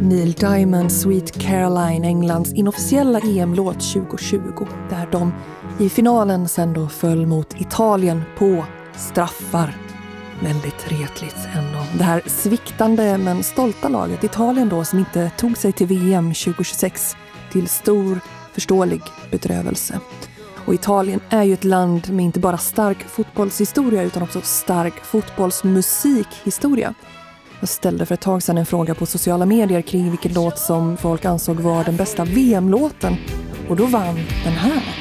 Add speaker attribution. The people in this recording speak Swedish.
Speaker 1: Neil Diamond, Sweet Caroline, Englands inofficiella EM-låt 2020, där de i finalen sen då föll mot Italien på straffar. Väldigt retligt ändå. Det här sviktande men stolta laget, Italien då, som inte tog sig till VM 2026 till stor, förståelig bedrövelse. Och Italien är ju ett land med inte bara stark fotbollshistoria utan också stark fotbollsmusikhistoria. Jag ställde för ett tag sedan en fråga på sociala medier kring vilken låt som folk ansåg var den bästa VM-låten. Och då vann den här.